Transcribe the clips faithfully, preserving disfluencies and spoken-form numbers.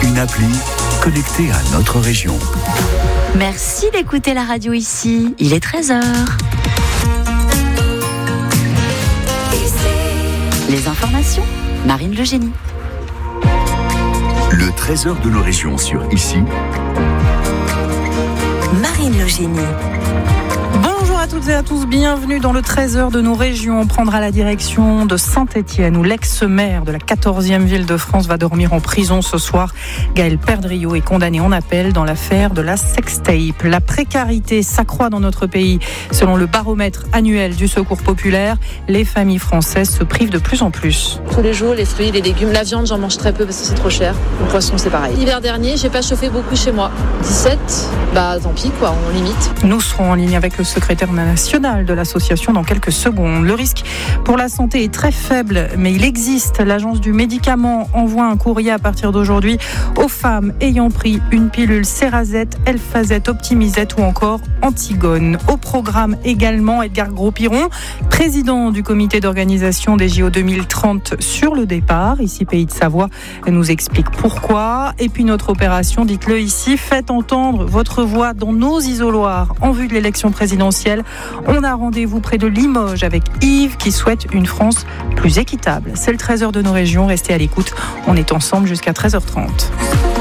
une appli connectée à notre région. Merci d'écouter la radio ici. Il est treize heures. Les informations, Marine Le Génie. Le treize heures de nos régions sur Ici. Marine Le Génie. Bonjour à toutes et à tous, bienvenue dans le treize heures de nos régions. On prendra la direction de Saint-Étienne où l'ex-maire de la quatorzième ville de France va dormir en prison ce soir. Gaël Perdriau est condamné en appel dans l'affaire de la sextape. La précarité s'accroît dans notre pays. Selon le baromètre annuel du Secours populaire, les familles françaises se privent de plus en plus. Tous les jours, les fruits, les légumes, la viande, j'en mange très peu parce que c'est trop cher. Le poisson, c'est pareil. L'hiver dernier, j'ai pas chauffé beaucoup chez moi. dix-sept, bah tant pis quoi, on limite. Nous serons en ligne avec le secrétaire national de l'association dans quelques secondes. Le risque pour la santé est très faible, mais il existe. L'agence du médicament envoie un courrier à partir d'aujourd'hui aux femmes ayant pris une pilule Cerazette, Elfazette, Optimizette ou encore Antigone. Au programme également, Edgar Gros-Piron, président du comité d'organisation des J O deux mille trente sur le départ. Ici, Pays de Savoie nous explique pourquoi. Et puis notre opération, dites-le ici, faites entendre votre voix dans nos isoloirs en vue de l'élection présidentielle. On a rendez-vous près de Limoges avec Yves qui souhaite une France plus équitable. C'est le treize heures de nos régions, restez à l'écoute. On est ensemble jusqu'à treize heures trente.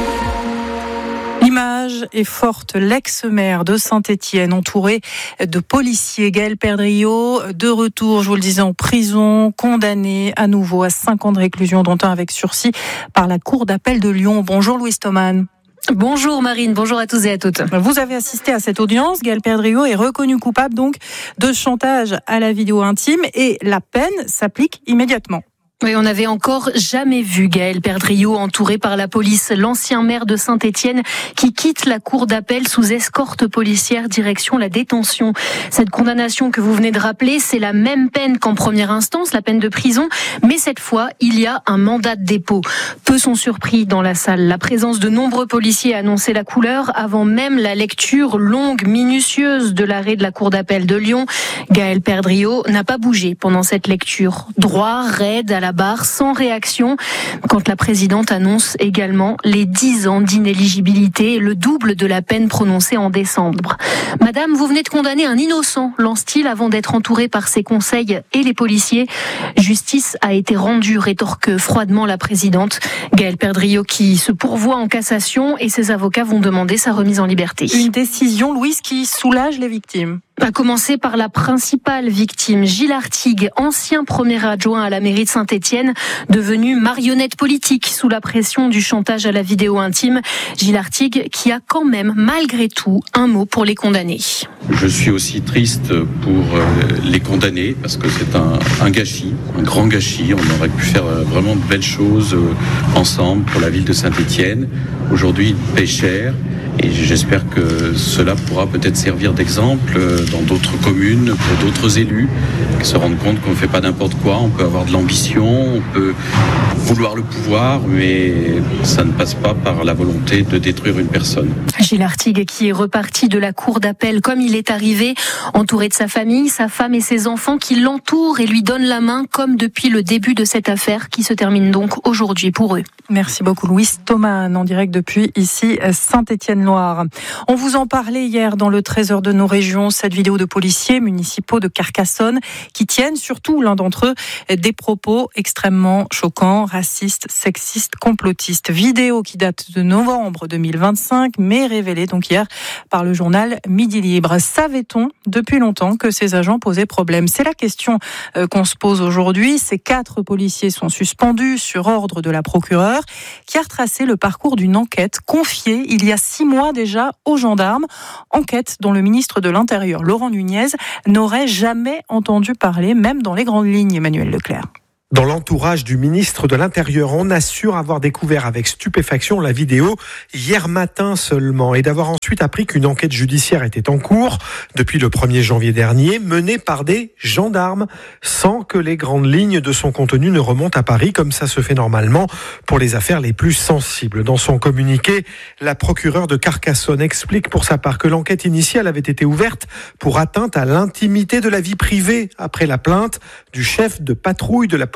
L'image est forte. L'ex-maire de Saint-Étienne, entouré de policiers, Gaël Perdriau, de retour, je vous le disais, en prison, condamné à nouveau à cinq ans de réclusion, dont un avec sursis, par la Cour d'appel de Lyon. Bonjour Louise Thoman. Bonjour Marine, bonjour à tous et à toutes. Vous avez assisté à cette audience. Gaël Perdriau est reconnu coupable donc de chantage à la vidéo intime et la peine s'applique immédiatement. Oui, on n'avait encore jamais vu Gaël Perdriau entouré par la police, l'ancien maire de Saint-Étienne qui quitte la cour d'appel sous escorte policière direction la détention. Cette condamnation que vous venez de rappeler, c'est la même peine qu'en première instance, la peine de prison, mais cette fois, il y a un mandat de dépôt. Peu sont surpris dans la salle. La présence de nombreux policiers a annoncé la couleur avant même la lecture longue, minutieuse de l'arrêt de la cour d'appel de Lyon. Gaël Perdriau n'a pas bougé pendant cette lecture. Droit, raide, à la barre, sans réaction, quand la présidente annonce également les dix ans d'inéligibilité et le double de la peine prononcée en décembre. Madame, vous venez de condamner un innocent, lance-t-il avant d'être entouré par ses conseils et les policiers. Justice a été rendue, rétorque froidement la présidente. Gaël Perdriau qui se pourvoit en cassation et ses avocats vont demander sa remise en liberté. Une décision, Louise, qui soulage les victimes. À commencer par la principale victime, Gilles Artigue, ancien premier adjoint à la mairie de Saint-Étienne, devenu marionnette politique sous la pression du chantage à la vidéo intime. Gilles Artigue qui a quand même, malgré tout, un mot pour les condamnés. Je suis aussi triste pour les condamnés parce que c'est un, un gâchis, un grand gâchis. On aurait pu faire vraiment de belles choses ensemble pour la ville de Saint-Étienne. Aujourd'hui, il paie cher. Et j'espère que cela pourra peut-être servir d'exemple dans d'autres communes, pour d'autres élus, qui se rendent compte qu'on ne fait pas n'importe quoi, on peut avoir de l'ambition, on peut vouloir le pouvoir, mais ça ne passe pas par la volonté de détruire une personne. Gilles Artigue qui est reparti de la cour d'appel comme il est arrivé, entouré de sa famille, sa femme et ses enfants qui l'entourent et lui donnent la main comme depuis le début de cette affaire qui se termine donc aujourd'hui pour eux. Merci beaucoup Louise Thoman, en direct depuis ici Saint-Étienne-Loire. On vous en parlait hier dans le treize heures de nos régions, cette vidéo de policiers municipaux de Carcassonne qui tiennent, surtout l'un d'entre eux, des propos extrêmement choquants, racistes, sexistes, complotistes. Vidéo qui date de novembre deux mille vingt-cinq, mais révélée donc hier par le journal Midi Libre. Savait-on depuis longtemps que ces agents posaient problème ? C'est la question qu'on se pose aujourd'hui. Ces quatre policiers sont suspendus sur ordre de la procureure qui a retracé le parcours d'une enquête confiée il y a six mois déjà aux gendarmes. Enquête dont le ministre de l'Intérieur, Laurent Nunez, n'aurait jamais entendu parler, même dans les grandes lignes, Emmanuel Leclerc. Dans l'entourage du ministre de l'Intérieur, on assure avoir découvert avec stupéfaction la vidéo hier matin seulement et d'avoir ensuite appris qu'une enquête judiciaire était en cours depuis le premier janvier dernier, menée par des gendarmes, sans que les grandes lignes de son contenu ne remontent à Paris, comme ça se fait normalement pour les affaires les plus sensibles. Dans son communiqué, la procureure de Carcassonne explique pour sa part que l'enquête initiale avait été ouverte pour atteinte à l'intimité de la vie privée après la plainte du chef de patrouille de la police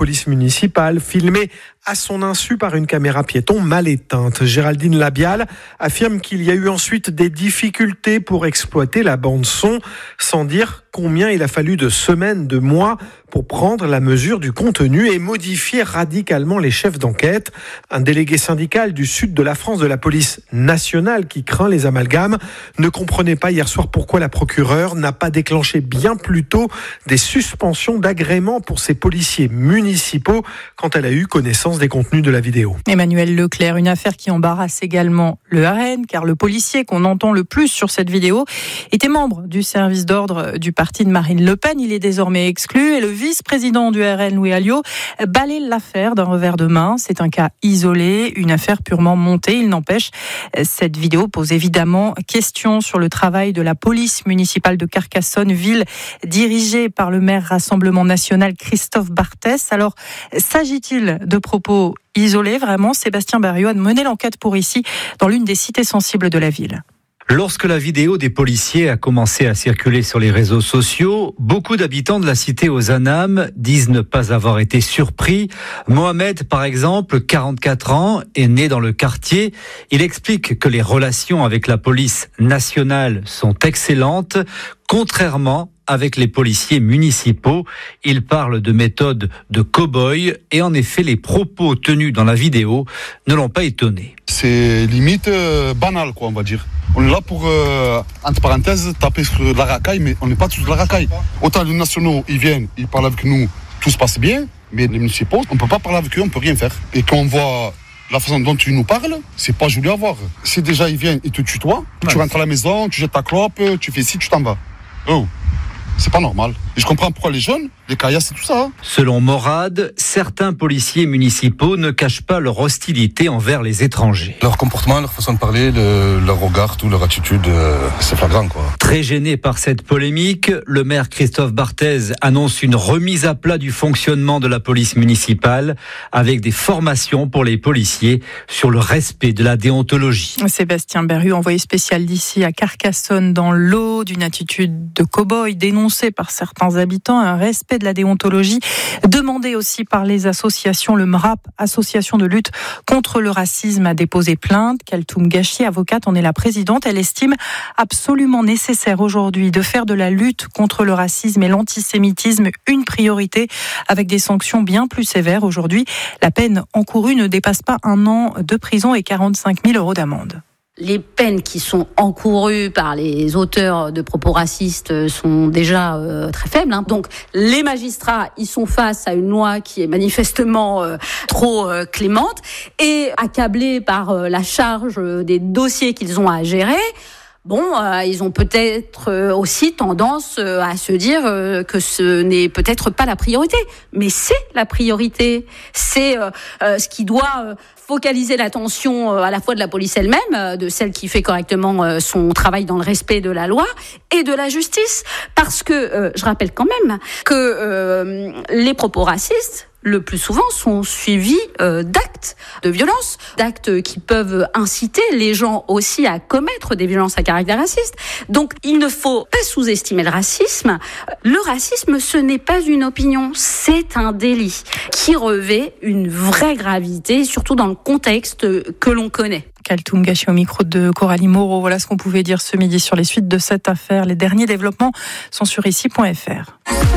police municipale, filmé à son insu par une caméra piéton mal éteinte. Géraldine Labial affirme qu'il y a eu ensuite des difficultés pour exploiter la bande-son, sans dire combien il a fallu de semaines, de mois pour prendre la mesure du contenu et modifier radicalement les chefs d'enquête. Un délégué syndical du sud de la France de la police nationale qui craint les amalgames ne comprenait pas hier soir pourquoi la procureure n'a pas déclenché bien plus tôt des suspensions d'agrément pour ces policiers municipaux quand elle a eu connaissance des contenus de la vidéo. Emmanuel Leclerc, une affaire qui embarrasse également le R N, car le policier qu'on entend le plus sur cette vidéo était membre du service d'ordre du parti de Marine Le Pen. Il est désormais exclu et le vice-président du R N, Louis Alliot, balaie l'affaire d'un revers de main. C'est un cas isolé, une affaire purement montée. Il n'empêche, cette vidéo pose évidemment question sur le travail de la police municipale de Carcassonne, ville dirigée par le maire Rassemblement National Christophe Barthès. Alors, s'agit-il de propos isolés vraiment? Sébastien Berriot a mené l'enquête pour ici, dans l'une des cités sensibles de la ville. Lorsque la vidéo des policiers a commencé à circuler sur les réseaux sociaux, beaucoup d'habitants de la cité Ozanam disent ne pas avoir été surpris. Mohamed, par exemple, quarante-quatre ans, est né dans le quartier. Il explique que les relations avec la police nationale sont excellentes, contrairement avec les policiers municipaux. Il parle de méthode de cow-boy et en effet, les propos tenus dans la vidéo ne l'ont pas étonné. C'est limite euh, banal, quoi, on va dire. On est là pour, euh, entre parenthèses, taper sur la racaille, mais on n'est pas sur la racaille. Autant les nationaux, ils viennent, ils parlent avec nous, tout se passe bien, mais les municipaux, on ne peut pas parler avec eux, on ne peut rien faire. Et quand on voit la façon dont tu nous parles, c'est pas joli à voir. Si déjà ils viennent, ils te tutoient, ouais. Tu rentres à la maison, tu jettes ta clope, tu fais ci, tu t'en vas. Oh, c'est pas normal. Et je comprends pourquoi les jeunes, les caillasses et tout ça. Hein. Selon Morad, certains policiers municipaux ne cachent pas leur hostilité envers les étrangers. Leur comportement, leur façon de parler, le, leur regard, tout, leur attitude, euh, c'est flagrant, quoi. Très gêné par cette polémique, le maire Christophe Barthès annonce une remise à plat du fonctionnement de la police municipale avec des formations pour les policiers sur le respect de la déontologie. Sébastien Berriot, envoyé spécial d'ici à Carcassonne dans l'eau d'une attitude de cow-boy dénoncée par certains habitants, un respect de la déontologie demandé aussi par les associations. Le M R A P, association de lutte contre le racisme, a déposé plainte. Kaltoum Gachi, avocate, en est la présidente. Elle estime absolument nécessaire aujourd'hui de faire de la lutte contre le racisme et l'antisémitisme une priorité avec des sanctions bien plus sévères. Aujourd'hui, la peine encourue ne dépasse pas un an de prison et quarante-cinq mille euros d'amende. Les peines qui sont encourues par les auteurs de propos racistes sont déjà euh, très faibles. Hein. Donc, les magistrats, ils sont face à une loi qui est manifestement euh, trop euh, clémente et accablés par euh, la charge des dossiers qu'ils ont à gérer. Bon, euh, ils ont peut-être euh, aussi tendance euh, à se dire euh, que ce n'est peut-être pas la priorité, mais c'est la priorité. C'est euh, euh, ce qui doit euh, focaliser l'attention euh, à la fois de la police elle-même, euh, de celle qui fait correctement euh, son travail dans le respect de la loi, et de la justice. Parce que, euh, je rappelle quand même, que euh, les propos racistes, le plus souvent, sont suivis euh, d'actes de violence, d'actes qui peuvent inciter les gens aussi à commettre des violences à caractère raciste. Donc, il ne faut pas sous-estimer le racisme. Le racisme, ce n'est pas une opinion, c'est un délit qui revêt une vraie gravité, surtout dans le contexte que l'on connaît. Kaltoum Gachi au micro de Coralie Moreau. Voilà ce qu'on pouvait dire ce midi sur les suites de cette affaire. Les derniers développements sont sur ici point f r.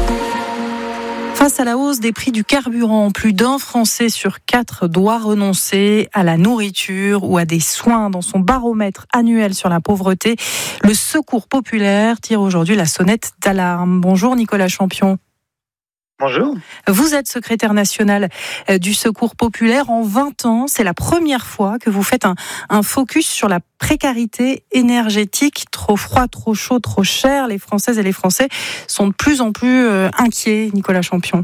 Face à la hausse des prix du carburant, plus d'un Français sur quatre doit renoncer à la nourriture ou à des soins. Dans son baromètre annuel sur la pauvreté, le Secours populaire tire aujourd'hui la sonnette d'alarme. Bonjour Nicolas Champion. Bonjour. Vous êtes secrétaire national du Secours populaire. En vingt ans, c'est la première fois que vous faites un, un focus sur la précarité énergétique. Trop froid, trop chaud, trop cher. Les Françaises et les Français sont de plus en plus euh, inquiets, Nicolas Champion.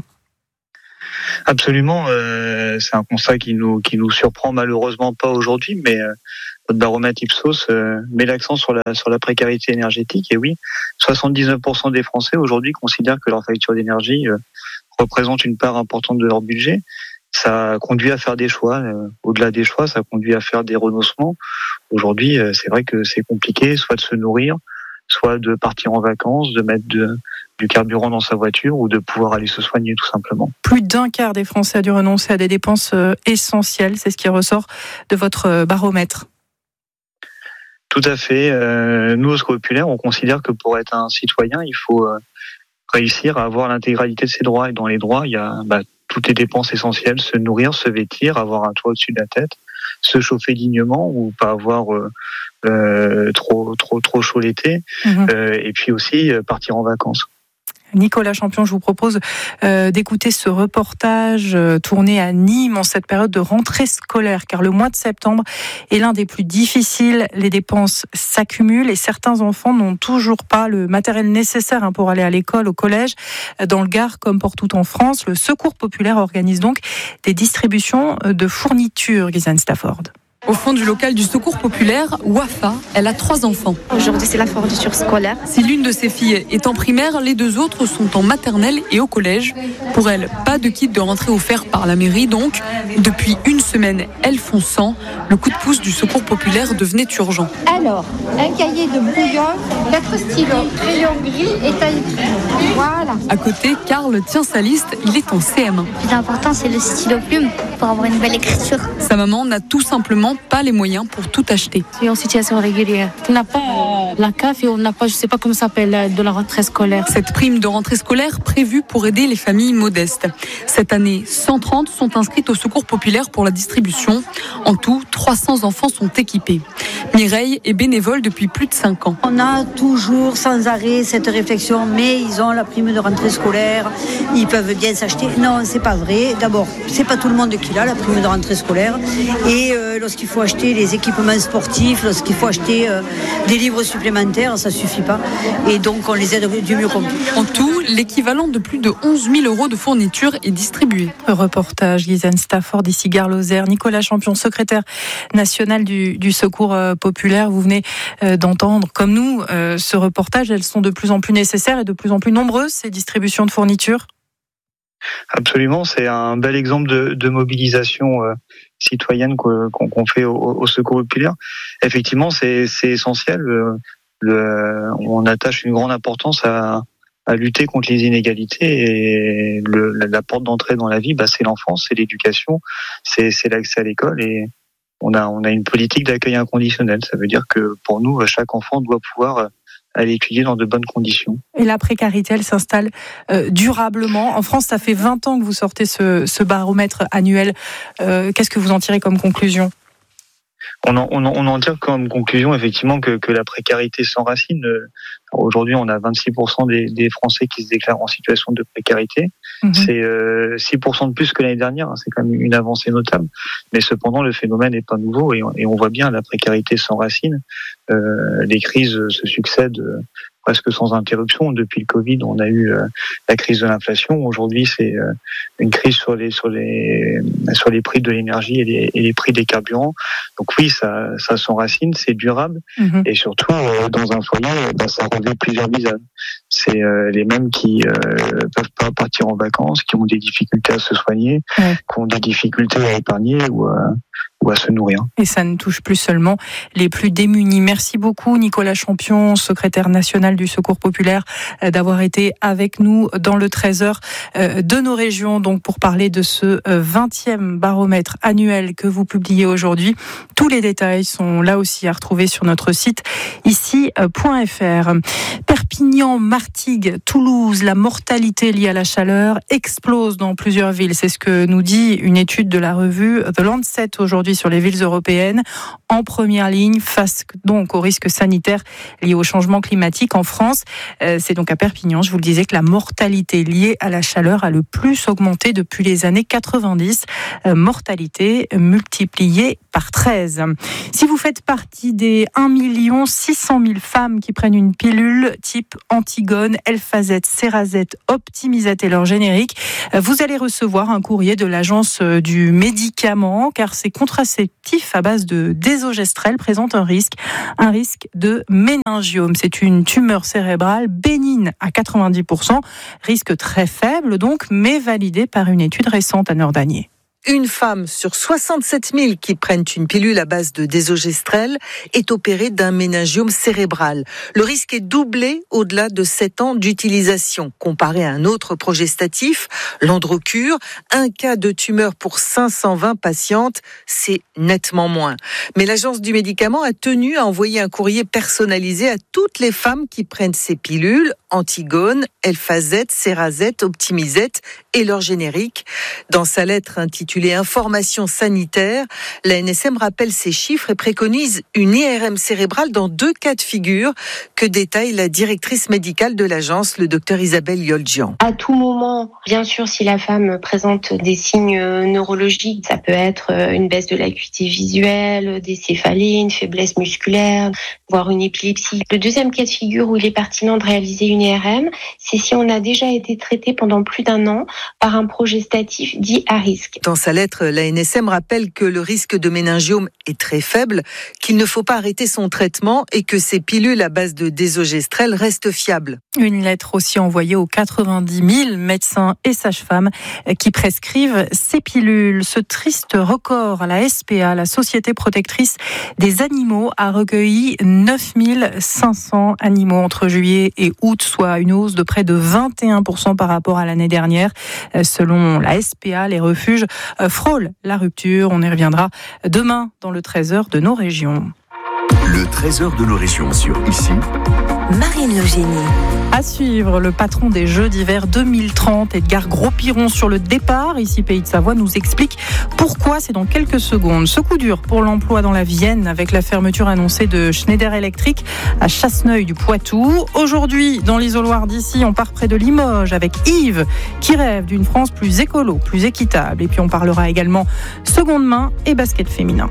Absolument. Euh, c'est un constat qui nous, qui nous surprend malheureusement pas aujourd'hui, mais euh, notre baromètre Ipsos euh, met l'accent sur la, sur la précarité énergétique. Et oui, soixante-dix-neuf pour cent des Français aujourd'hui considèrent que leur facture d'énergie euh, représente une part importante de leur budget. Ça conduit à faire des choix. Euh, au-delà des choix, ça conduit à faire des renoncements. Aujourd'hui, euh, c'est vrai que c'est compliqué, soit de se nourrir, soit de partir en vacances, de mettre de, du carburant dans sa voiture ou de pouvoir aller se soigner tout simplement. Plus d'un quart des Français a dû renoncer à des dépenses essentielles, c'est ce qui ressort de votre baromètre. Tout à fait. Euh, nous, au Secours populaire, on considère que pour être un citoyen, il faut euh, réussir à avoir l'intégralité de ses droits. Et dans les droits, il y a bah, toutes les dépenses essentielles, se nourrir, se vêtir, avoir un toit au-dessus de la tête, se chauffer dignement ou pas avoir euh, euh, trop trop trop chaud l'été, mmh. euh, et puis aussi euh, partir en vacances. Nicolas Champion, je vous propose euh, d'écouter ce reportage euh, tourné à Nîmes en cette période de rentrée scolaire, car le mois de septembre est l'un des plus difficiles. Les dépenses s'accumulent et certains enfants n'ont toujours pas le matériel nécessaire hein, pour aller à l'école, au collège. Dans le Gard, comme partout en France, le Secours populaire organise donc des distributions de fournitures. Ghislaine Stafford. Au fond du local du Secours populaire, Wafa, elle a trois enfants. Aujourd'hui, c'est la fourniture scolaire. Si l'une de ses filles est en primaire, les deux autres sont en maternelle et au collège. Pour elle, pas de kit de rentrée offert par la mairie, donc depuis une semaine, elles font sans. Le coup de pouce du Secours populaire devenait urgent. Alors, un cahier de brouillon, quatre stylos, crayon gris et taille. Voilà. À côté, Karl tient sa liste, il est en C M un. Le plus important, c'est le stylo plume pour avoir une belle écriture. Sa maman n'a tout simplement pas les moyens pour tout acheter. Je suis en situation régulière. On n'a pas la C A F et on n'a pas, je ne sais pas comment ça s'appelle, de la rentrée scolaire. Cette prime de rentrée scolaire prévue pour aider les familles modestes. Cette année, cent trente sont inscrites au Secours populaire pour la distribution. En tout, trois cents enfants sont équipés. Mireille est bénévole depuis plus de cinq ans. On a toujours sans arrêt cette réflexion, mais ils ont la prime de rentrée scolaire, ils peuvent bien s'acheter. Non, c'est pas vrai. D'abord, c'est pas tout le monde qui l'a, la prime de rentrée scolaire. Et euh, lorsqu'il faut acheter les équipements sportifs, lorsqu'il faut acheter euh, des livres supplémentaires, ça suffit pas. Et donc, on les aide du mieux qu'on peut. En tout, l'équivalent de plus de onze mille euros de fourniture est distribué. Reportage, Ghislaine Stafford, ici Gare Lozère. Nicolas Champion, secrétaire national du, du Secours populaire. Vous venez euh, d'entendre, comme nous, euh, ce reportage. Elles sont de plus en plus nécessaires et de plus en plus nombreuses, ces distributions de fournitures. Absolument, c'est un bel exemple de, de mobilisation euh, citoyenne qu'on, qu'on fait au, au Secours populaire. Effectivement, c'est, c'est essentiel. Le, le, on attache une grande importance à, à lutter contre les inégalités et le, la, la porte d'entrée dans la vie, bah, c'est l'enfance, c'est l'éducation, c'est, c'est l'accès à l'école et on a, on a une politique d'accueil inconditionnel. Ça veut dire que pour nous, chaque enfant doit pouvoir aller étudier dans de bonnes conditions. Et la précarité, elle s'installe euh, durablement. En France, ça fait vingt ans que vous sortez ce, ce baromètre annuel. Euh, qu'est-ce que vous en tirez comme conclusion ? On en, on, en, on en tire comme conclusion effectivement que, que la précarité s'enracine. Aujourd'hui, on a vingt-six pour cent des, des Français qui se déclarent en situation de précarité. Mmh. C'est euh, six pour cent de plus que l'année dernière. C'est quand même une avancée notable. Mais cependant, le phénomène n'est pas nouveau et on, et on voit bien la précarité s'enracine. Euh, les crises se succèdent euh, presque sans interruption. Depuis le Covid, on a eu euh, la crise de l'inflation. Aujourd'hui, c'est euh, une crise sur les sur les sur les prix de l'énergie et les, et les prix des carburants. Donc oui, ça ça s'enracine, c'est durable mmh. et surtout euh, dans un foyer, ben, ça revêt plusieurs visages. C'est euh, les mêmes qui euh, peuvent pas partir en vacances, qui ont des difficultés à se soigner, ouais. qui ont des difficultés à épargner ou à ou à se nourrir. Et ça ne touche plus seulement les plus démunis. Merci beaucoup Nicolas Champion, secrétaire national du Secours populaire, d'avoir été avec nous dans le treize heures de nos régions, donc pour parler de ce vingtième baromètre annuel que vous publiez aujourd'hui. Tous les détails sont là aussi à retrouver sur notre site ici point f r. Perpignan, Martigues, Toulouse, la mortalité liée à la chaleur explose dans plusieurs villes. C'est ce que nous dit une étude de la revue The Lancet aujourd'hui sur les villes européennes, en première ligne face donc aux risques sanitaires liés au changement climatique en France. Euh, c'est donc à Perpignan, je vous le disais, que la mortalité liée à la chaleur a le plus augmenté depuis les années quatre-vingt-dix. Euh, mortalité multipliée par treize. Si vous faites partie des un million six cent mille femmes qui prennent une pilule type Antigone, Elphazette, Cerazette, Optimizate et leur générique, vous allez recevoir un courrier de l'agence du médicament, car ces contraceptifs à base de désogestrel présentent un risque, un risque de méningiome. C'est une tumeur cérébrale bénigne à quatre-vingt-dix pour cent, risque très faible donc, mais validé par une étude récente à Nordanier. Une femme sur soixante-sept mille qui prennent une pilule à base de désogestrel est opérée d'un méningiome cérébral. Le risque est doublé au-delà de sept ans d'utilisation. Comparé à un autre progestatif, l'Androcur, un cas de tumeur pour cinq cent vingt patientes, c'est nettement moins. Mais l'agence du médicament a tenu à envoyer un courrier personnalisé à toutes les femmes qui prennent ces pilules, Antigone, Elfazette, Cerazette, Optimizette et leur générique. Dans sa lettre intitulée Information sanitaire, la N S M rappelle ces chiffres et préconise une I R M cérébrale dans deux cas de figure que détaille la directrice médicale de l'agence, le docteur Isabelle Yoljian. À tout moment, bien sûr, si la femme présente des signes neurologiques, ça peut être une baisse de l'acuité visuelle, des céphalées, une faiblesse musculaire, voire une épilepsie. Le deuxième cas de figure où il est pertinent de réaliser une I R M, c'est si on a déjà été traité pendant plus d'un an par un progestatif dit à risque. Dans sa lettre, la N S M rappelle que le risque de méningiome est très faible, qu'il ne faut pas arrêter son traitement et que ces pilules à base de désogestrel restent fiables. Une lettre aussi envoyée aux quatre-vingt-dix mille médecins et sages-femmes qui prescrivent ces pilules. Ce triste record à la S P A, la Société protectrice des animaux, a recueilli neuf mille cinq cents animaux entre juillet et août, soit une hausse de près de vingt et un pour cent par rapport à l'année dernière. Selon la S P A, les refuges frôlent la rupture. On y reviendra demain dans le Trésor de nos régions. Le Trésor de nos régions sur Ici, Marine Eugénie. À suivre, le patron des Jeux d'hiver deux mille trente, Edgar Gros-Piron, sur le départ. Ici, Pays de Savoie nous explique pourquoi. C'est dans quelques secondes. Ce coup dur pour l'emploi dans la Vienne avec la fermeture annoncée de Schneider Electric à Chasseneuil du Poitou. Aujourd'hui, dans l'isoloir d'Ici, on part près de Limoges avec Yves qui rêve d'une France plus écolo, plus équitable. Et puis on parlera également seconde main et basket féminin.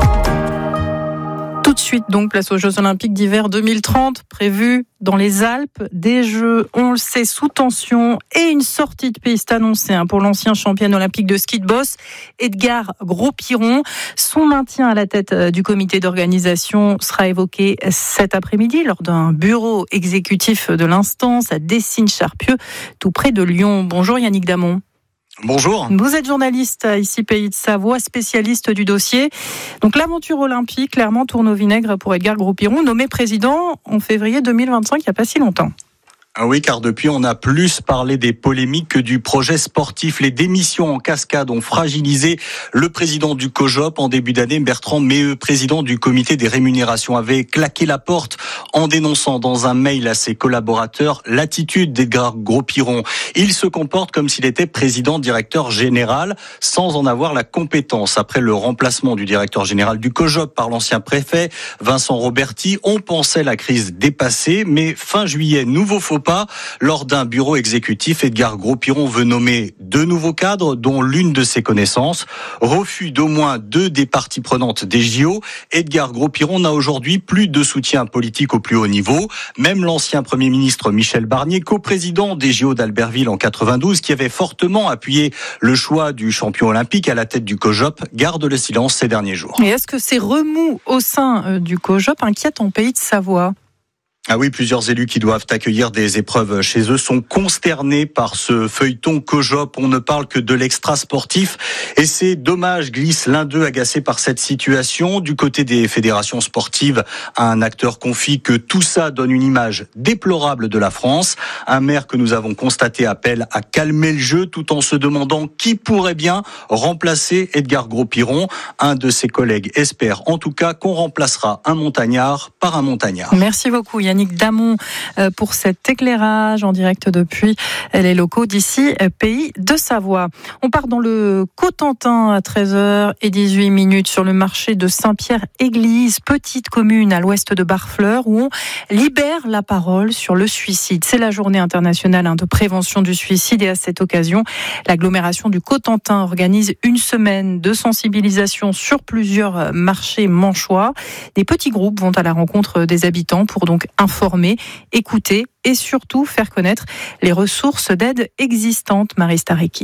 Tout de suite, donc, place aux Jeux Olympiques d'hiver deux mille trente, prévus dans les Alpes. Des Jeux, on le sait, sous tension et une sortie de piste annoncée hein, pour l'ancien champion olympique de ski de boss, Edgar Gros-Piron. Son maintien à la tête du comité d'organisation sera évoqué cet après-midi lors d'un bureau exécutif de l'instance à Dessines-Charpieu, tout près de Lyon. Bonjour Yannick Damon. Bonjour. Vous êtes journaliste ici Pays de Savoie, spécialiste du dossier. Donc l'aventure olympique clairement tourne au vinaigre pour Edgar Gros-Piron, nommé président en février deux mille vingt-cinq, il n'y a pas si longtemps. Ah oui, car depuis, on a plus parlé des polémiques que du projet sportif. Les démissions en cascade ont fragilisé le président du COJOP en début d'année. Bertrand Méheux, président du comité des rémunérations, avait claqué la porte en dénonçant dans un mail à ses collaborateurs l'attitude d'Edgar Gros-Piron. Il se comporte comme s'il était président-directeur général sans en avoir la compétence. Après le remplacement du directeur général du COJOP par l'ancien préfet Vincent Roberti, on pensait la crise dépassée, mais fin juillet, nouveau faux pas. Lors d'un bureau exécutif, Edgar Gros-Piron veut nommer deux nouveaux cadres, dont l'une de ses connaissances. Refus d'au moins deux des parties prenantes des J O. Edgar Gros-Piron n'a aujourd'hui plus de soutien politique au plus haut niveau. Même l'ancien Premier ministre Michel Barnier, coprésident des J O d'Albertville en quatre-vingt-douze, qui avait fortement appuyé le choix du champion olympique à la tête du COJOP, garde le silence ces derniers jours. Et est-ce que ces remous au sein du COJOP inquiètent en Pays de Savoie ? Ah oui, plusieurs élus qui doivent accueillir des épreuves chez eux sont consternés par ce feuilleton COJOP. On ne parle que de l'extra-sportif et c'est dommage, glisse l'un d'eux agacé par cette situation. Du côté des fédérations sportives, un acteur confie que tout ça donne une image déplorable de la France. Un maire que nous avons constaté appelle à calmer le jeu tout en se demandant qui pourrait bien remplacer Edgar Gros-Piron. Un de ses collègues espère en tout cas qu'on remplacera un montagnard par un montagnard. Merci beaucoup Yannick. Yannick Damon pour cet éclairage en direct depuis les locaux d'Ici, Pays de Savoie. On part dans le Cotentin à treize heures dix-huit minutes sur le marché de Saint-Pierre-Église, petite commune à l'ouest de Barfleur, où on libère la parole sur le suicide. C'est la journée internationale de prévention du suicide et à cette occasion, l'agglomération du Cotentin organise une semaine de sensibilisation sur plusieurs marchés manchois. Des petits groupes vont à la rencontre des habitants pour donc informer, écouter et surtout faire connaître les ressources d'aide existantes. Marie Starecki.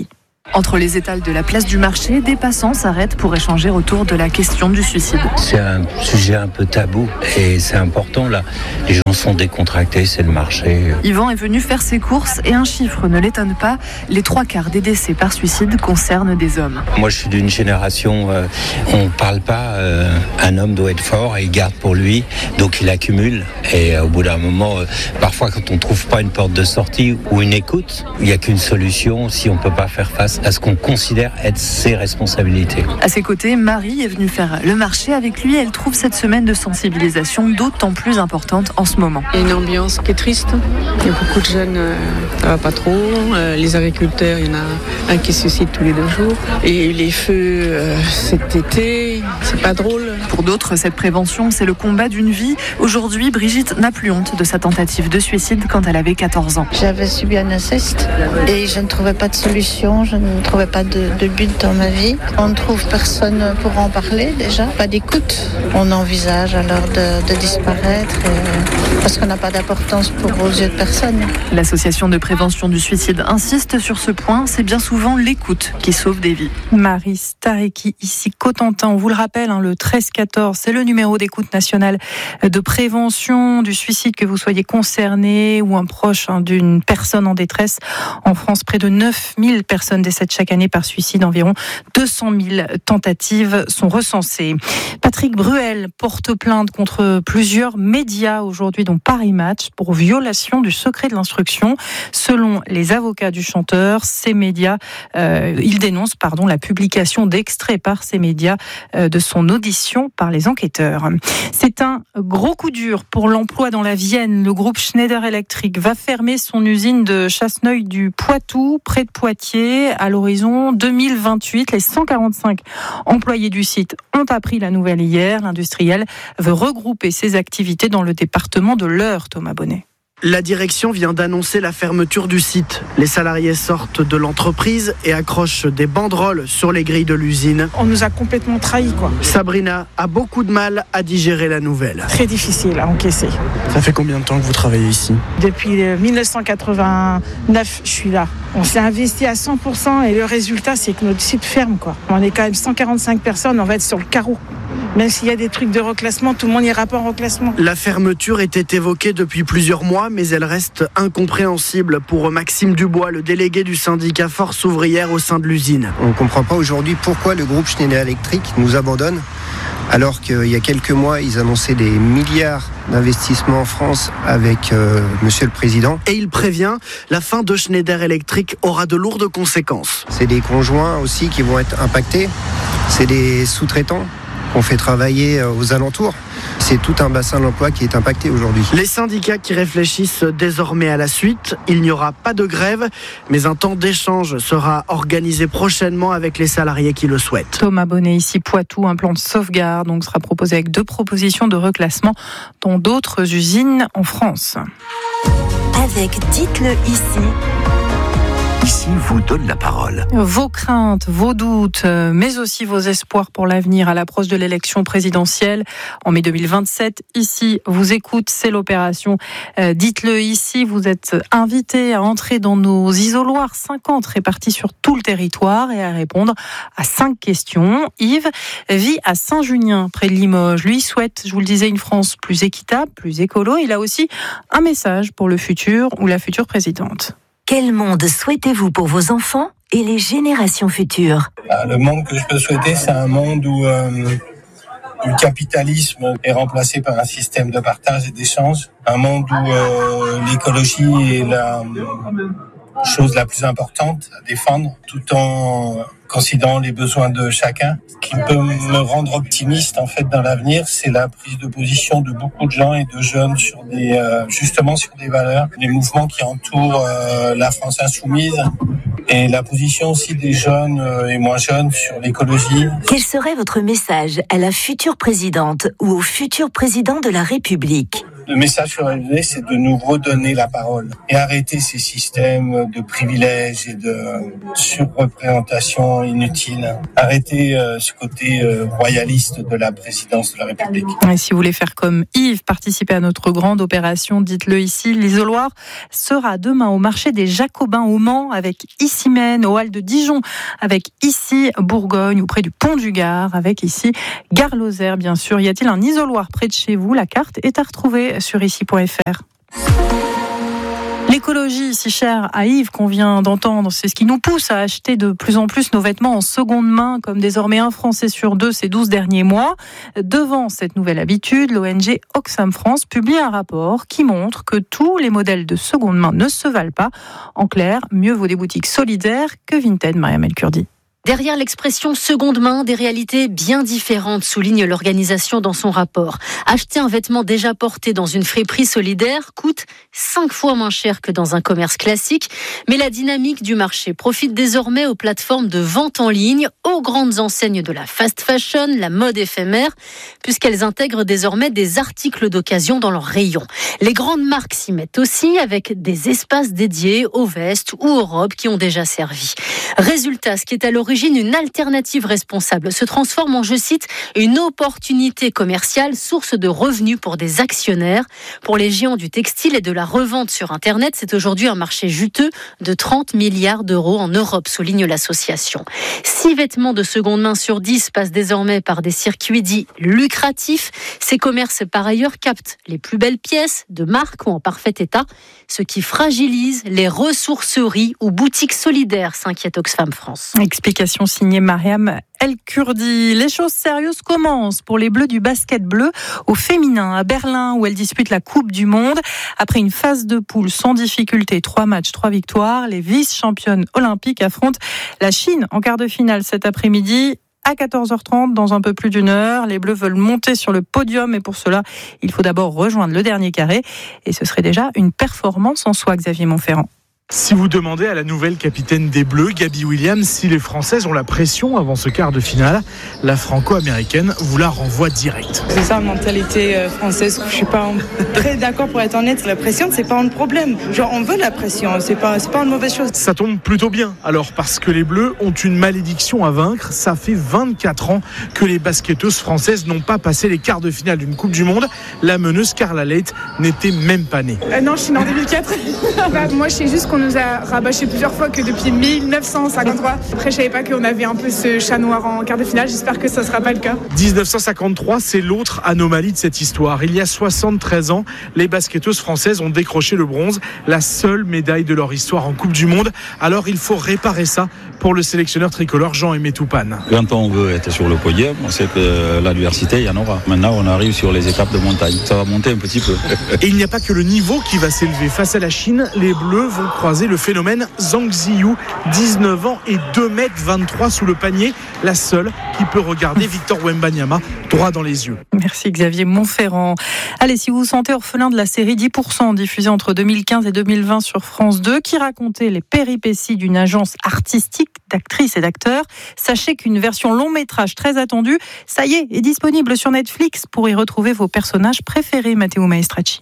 Entre les étals de la place du marché, des passants s'arrêtent pour échanger autour de la question du suicide. C'est un sujet un peu tabou et c'est important là. Les gens sont décontractés, c'est le marché. Yvan est venu faire ses courses et un chiffre ne l'étonne pas. Les trois quarts des décès par suicide concernent des hommes. Moi je suis d'une génération, euh, on ne parle pas, euh, un homme doit être fort et il garde pour lui, donc il accumule. Et euh, au bout d'un moment, euh, parfois quand on ne trouve pas une porte de sortie ou une écoute, il n'y a qu'une solution si on ne peut pas faire face à ce qu'on considère être ses responsabilités. À ses côtés, Marie est venue faire le marché avec lui. Elle trouve cette semaine de sensibilisation d'autant plus importante en ce moment. Il y a une ambiance qui est triste. Il y a beaucoup de jeunes, euh, ça va pas trop. Euh, les agriculteurs, il y en a un qui se suicide tous les deux jours. Et les feux euh, cet été, c'est pas drôle. Pour d'autres, cette prévention, c'est le combat d'une vie. Aujourd'hui, Brigitte n'a plus honte de sa tentative de suicide quand elle avait quatorze ans. J'avais subi un inceste et je ne trouvais pas de solution, je ne trouvais pas de, de but dans ma vie. On ne trouve personne pour en parler déjà, pas d'écoute. On envisage alors de, de disparaître et, parce qu'on n'a pas d'importance pour aux yeux de personne. L'association de prévention du suicide insiste sur ce point, c'est bien souvent l'écoute qui sauve des vies. Marie Stareki, ici Cotentin, on vous le rappelle, hein, le treize quatorze, c'est le numéro d'écoute nationale de prévention du suicide, que vous soyez concerné ou un proche hein, d'une personne en détresse. En France, près de neuf mille personnes décèdent chaque année par suicide, environ deux cent mille tentatives sont recensées. Patrick Bruel porte plainte contre plusieurs médias aujourd'hui, dont Paris Match, pour violation du secret de l'instruction. Selon les avocats du chanteur, ces médias, euh, il dénonce pardon, la publication d'extraits par ces médias euh, de son audition par les enquêteurs. C'est un gros coup dur pour l'emploi dans la Vienne. Le groupe Schneider Electric va fermer son usine de Chasseneuil du Poitou, près de Poitiers, à l'horizon deux mille vingt-huit. Les cent quarante-cinq employés du site ont appris la nouvelle hier. L'industriel veut regrouper ses activités dans le département de l'Eure, Thomas Bonnet. La direction vient d'annoncer la fermeture du site. Les salariés sortent de l'entreprise et accrochent des banderoles sur les grilles de l'usine. On nous a complètement trahis, quoi. Sabrina a beaucoup de mal à digérer la nouvelle. Très difficile à encaisser. Ça fait combien de temps que vous travaillez ici ? Depuis dix-neuf cent quatre-vingt-neuf, je suis là. On s'est investi à cent pour cent et le résultat, c'est que notre site ferme, quoi. On est quand même cent quarante-cinq personnes, on va être sur le carreau. Même s'il y a des trucs de reclassement, tout le monde n'ira pas en reclassement. La fermeture était évoquée depuis plusieurs mois, mais elle reste incompréhensible pour Maxime Dubois, le délégué du syndicat Force ouvrière au sein de l'usine. On ne comprend pas aujourd'hui pourquoi le groupe Schneider Electric nous abandonne, alors qu'il y a quelques mois, ils annonçaient des milliards d'investissements en France avec euh, Monsieur le Président. Et il prévient, la fin de Schneider Electric aura de lourdes conséquences. C'est des conjoints aussi qui vont être impactés, c'est des sous-traitants qu'on fait travailler aux alentours. C'est tout un bassin d'emploi qui est impacté aujourd'hui. Les syndicats qui réfléchissent désormais à la suite, il n'y aura pas de grève, mais un temps d'échange sera organisé prochainement avec les salariés qui le souhaitent. Thomas Bonnet, ici Poitou, un plan de sauvegarde donc sera proposé avec deux propositions de reclassement dans d'autres usines en France. Avec Dites-le ici. Ici vous donne la parole. Vos craintes, vos doutes, mais aussi vos espoirs pour l'avenir à l'approche de l'élection présidentielle en mai deux mille vingt-sept. Ici vous écoute, c'est l'opération euh, Dites-le ici. Vous êtes invité à entrer dans nos isoloirs cinquante répartis sur tout le territoire et à répondre à cinq questions. Yves vit à Saint-Junien, près de Limoges. Lui souhaite, je vous le disais, une France plus équitable, plus écolo. Il a aussi un message pour le futur ou la future présidente. Quel monde souhaitez-vous pour vos enfants et les générations futures ? Le monde que je peux souhaiter, c'est un monde où euh, le capitalisme est remplacé par un système de partage et d'échange. Un monde où euh, l'écologie est la chose la plus importante à défendre, tout en considérant les besoins de chacun. Ce qui peut me rendre optimiste en fait dans l'avenir, c'est la prise de position de beaucoup de gens et de jeunes sur des euh, justement sur des valeurs, les mouvements qui entourent euh, la France insoumise et la position aussi des jeunes euh, et moins jeunes sur l'écologie. Quel serait votre message à la future présidente ou au futur président de la République ? Le message sur L V, c'est de nous redonner la parole et arrêter ces systèmes de privilèges et de surreprésentation inutile. Arrêter euh, ce côté euh, royaliste de la présidence de la République. Et si vous voulez faire comme Yves, participer à notre grande opération, dites-le ici. L'isoloir sera demain au marché des Jacobins au Mans avec Issy-Maine, au Hall de Dijon avec Issy Bourgogne ou près du Pont du Gard avec ici Gare-Lozère, bien sûr. Y a-t-il un isoloir près de chez vous? La carte est à retrouver sur ici point f r. L'écologie, si chère à Yves qu'on vient d'entendre, c'est ce qui nous pousse à acheter de plus en plus nos vêtements en seconde main, comme désormais un Français sur deux ces douze derniers mois. Devant cette nouvelle habitude, l'O N G Oxfam France publie un rapport qui montre que tous les modèles de seconde main ne se valent pas. En clair, mieux vaut des boutiques solidaires que Vinted, Mariam El Kurdi. Derrière l'expression seconde main, des réalités bien différentes, souligne l'organisation dans son rapport. Acheter un vêtement déjà porté dans une friperie solidaire coûte cinq fois moins cher que dans un commerce classique. Mais la dynamique du marché profite désormais aux plateformes de vente en ligne, aux grandes enseignes de la fast fashion, la mode éphémère, puisqu'elles intègrent désormais des articles d'occasion dans leurs rayons. Les grandes marques s'y mettent aussi avec des espaces dédiés aux vestes ou aux robes qui ont déjà servi. Résultat, ce qui est à l'origine une alternative responsable se transforme en, je cite, une opportunité commerciale, source de revenus pour des actionnaires. Pour les géants du textile et de la revente sur Internet, c'est aujourd'hui un marché juteux de trente milliards d'euros en Europe, souligne l'association. Six vêtements de seconde main sur dix passent désormais par des circuits dits lucratifs. Ces commerces, par ailleurs, captent les plus belles pièces de marque ou en parfait état, ce qui fragilise les ressourceries ou boutiques solidaires, s'inquiète Oxfam France. Explication signée Mariam El Kurdi. Les choses sérieuses commencent pour les Bleus du basket bleu au féminin à Berlin où elles disputent la Coupe du Monde. Après une phase de poule sans difficulté, trois matchs, trois victoires, les vice-championnes olympiques affrontent la Chine en quart de finale cet après-midi. À quatorze heures trente, dans un peu plus d'une heure, les Bleus veulent monter sur le podium et pour cela, il faut d'abord rejoindre le dernier carré. Et ce serait déjà une performance en soi, Xavier Montferrand. Si vous demandez à la nouvelle capitaine des Bleus, Gabby Williams, si les Françaises ont la pression avant ce quart de finale, la franco-américaine vous la renvoie direct. C'est ça la mentalité française. Je suis pas très d'accord pour être honnête. La pression, c'est pas un problème. Genre, on veut la pression, c'est pas, c'est pas une mauvaise chose. Ça tombe plutôt bien. Alors, parce que les Bleus ont une malédiction à vaincre, ça fait vingt-quatre ans que les basketteuses françaises n'ont pas passé les quarts de finale d'une Coupe du Monde. La meneuse Carla Leight n'était même pas née. Euh, non, je suis née en deux mille quatre. Bah, moi, je sais juste qu'on nous a rabâché plusieurs fois que depuis mille neuf cent cinquante-trois. Après, je savais pas qu'on avait un peu ce chat noir en quart de finale. J'espère que ça sera pas le cas. dix-neuf cent cinquante-trois, c'est l'autre anomalie de cette histoire. Il y a soixante-treize ans, les basketteuses françaises ont décroché le bronze, la seule médaille de leur histoire en Coupe du Monde. Alors, il faut réparer ça pour le sélectionneur tricolore Jean-Aimé Toupane. Quand on veut être sur le podium, on sait que l'adversité, il y en aura. Maintenant, on arrive sur les étapes de montagne. Ça va monter un petit peu. Et il n'y a pas que le niveau qui va s'élever. Face à la Chine, les Bleus vont croiser le phénomène Zhang Ziyu, dix-neuf ans et deux mètres vingt-trois sous le panier, la seule qui peut regarder Victor Wembanyama droit dans les yeux. Merci Xavier Montferrand. Allez, si vous vous sentez orphelin de la série dix pour cent diffusée entre deux mille quinze et deux mille vingt sur France deux, qui racontait les péripéties d'une agence artistique d'actrices et d'acteurs, sachez qu'une version long métrage très attendue, ça y est, est disponible sur Netflix pour y retrouver vos personnages préférés, Matteo Maestracci.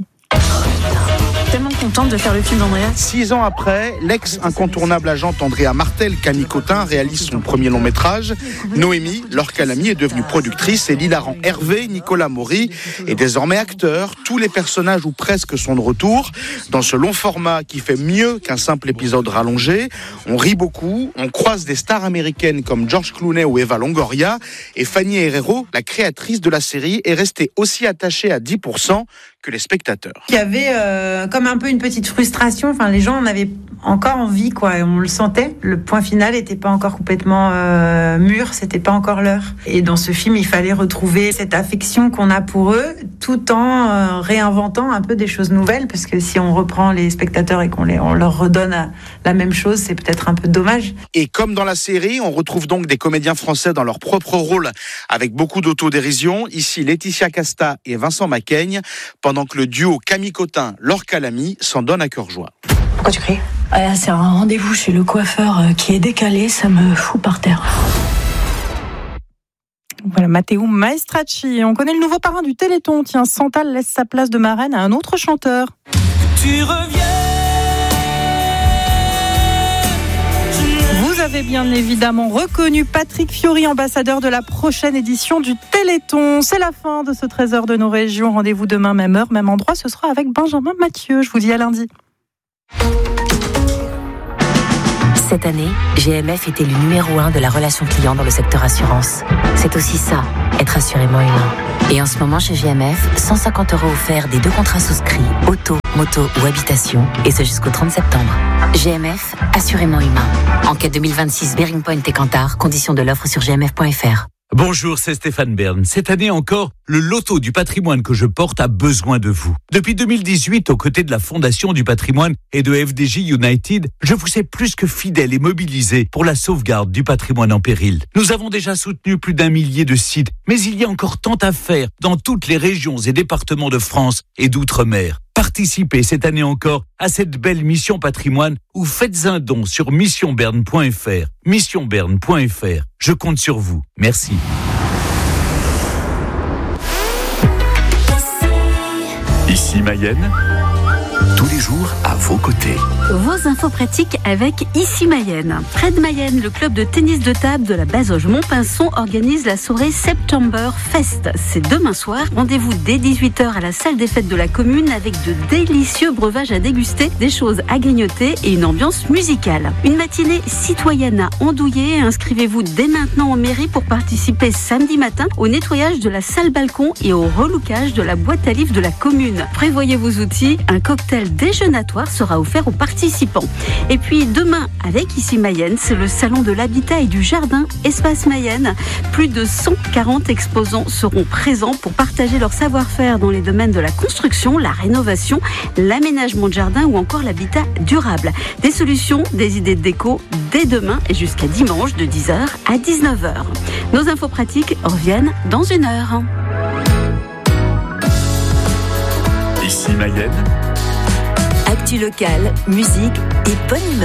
Tellement contente de faire le film d'Andrea. Six ans après, l'ex-incontournable agente Andrea Martel, Camille Cotin, réalise son premier long métrage. Noémie, leur Calamy, est devenue productrice et l'hilarant Hervé, Nicolas Maury, est désormais acteur. Tous les personnages ou presque sont de retour. Dans ce long format qui fait mieux qu'un simple épisode rallongé, on rit beaucoup, on croise des stars américaines comme George Clooney ou Eva Longoria et Fanny Herrero, la créatrice de la série, est restée aussi attachée à dix pour cent que les spectateurs. Il y avait euh, comme un peu une petite frustration, enfin les gens en avaient encore envie quoi, et on le sentait. Le point final n'était pas encore complètement euh, mûr, c'était pas encore l'heure. Et dans ce film, il fallait retrouver cette affection qu'on a pour eux, tout en euh, réinventant un peu des choses nouvelles, parce que si on reprend les spectateurs et qu'on les, on leur redonne la même chose, c'est peut-être un peu dommage. Et comme dans la série, on retrouve donc des comédiens français dans leur propre rôle, avec beaucoup d'autodérision. Ici, Laetitia Casta et Vincent Macaigne, pendant que le duo Camille Cotin, Laure Calamy s'en donne à cœur joie. Pourquoi tu cries ? ah, C'est un rendez-vous chez le coiffeur qui est décalé, ça me fout par terre. Voilà, Matteo Maestracci. On connaît le nouveau parrain du Téléthon. Tiens, Santal laisse sa place de marraine à un autre chanteur. Tu reviens. Vous avez bien évidemment reconnu Patrick Fiori, ambassadeur de la prochaine édition du Téléthon. C'est la fin de ce treize heures de nos régions. Rendez-vous demain, même heure, même endroit. Ce sera avec Benjamin Mathieu. Je vous dis à lundi. Cette année, G M F était le numéro un de la relation client dans le secteur assurance. C'est aussi ça, être assurément humain. Et en ce moment, chez G M F, cent cinquante euros offerts des deux contrats souscrits, auto, moto ou habitation, et ce jusqu'au trente septembre. G M F, assurément humain. Enquête deux mille vingt-six, Bearing Point et Kantar, conditions de l'offre sur g m f point f r. Bonjour, c'est Stéphane Bern. Cette année encore, le loto du patrimoine que je porte a besoin de vous. Depuis deux mille dix-huit, aux côtés de la Fondation du patrimoine et de F D J United, je vous ai plus que fidèle et mobilisé pour la sauvegarde du patrimoine en péril. Nous avons déjà soutenu plus d'un millier de sites, mais il y a encore tant à faire dans toutes les régions et départements de France et d'outre-mer. Participez cette année encore à cette belle mission patrimoine ou faites un don sur mission berne point f r. mission berne point f r. Je compte sur vous. Merci. Ici Mayenne, tous les jours à vos côtés. Vos infos pratiques avec Ici Mayenne. Près de Mayenne, le club de tennis de table de la Bazoge Montpinçon organise la soirée September Fest. C'est demain soir. Rendez-vous dès dix-huit heures à la salle des fêtes de la commune avec de délicieux breuvages à déguster, des choses à grignoter et une ambiance musicale. Une matinée citoyenne à andouiller. Inscrivez-vous dès maintenant en mairie pour participer samedi matin au nettoyage de la salle balcon et au relookage de la boîte à livres de la commune. Prévoyez vos outils. Un cocktail déjeunatoire sera offert aux participants. Et puis demain, avec Ici Mayenne, c'est le salon de l'habitat et du jardin Espace Mayenne. Plus de cent quarante exposants seront présents pour partager leur savoir-faire dans les domaines de la construction, la rénovation, l'aménagement de jardin ou encore l'habitat durable. Des solutions, des idées de déco dès demain et jusqu'à dimanche de dix heures à dix-neuf heures. Nos infos pratiques reviennent dans une heure. Ici Mayenne. Actu locale, musique et bonne humeur.